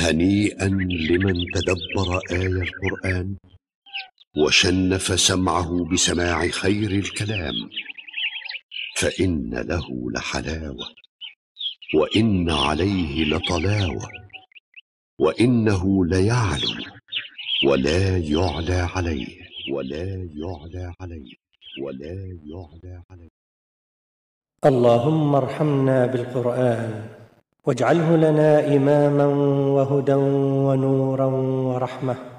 هنيئا لمن تدبر آي القرآن وشنف سمعه بسماع خير الكلام، فإن له لحلاوة وإن عليه لطلاوة، وإنه ليعلو ولا يعلى عليه اللهم ارحمنا بالقرآن واجعله لنا إماما وهدى ونورا ورحمة.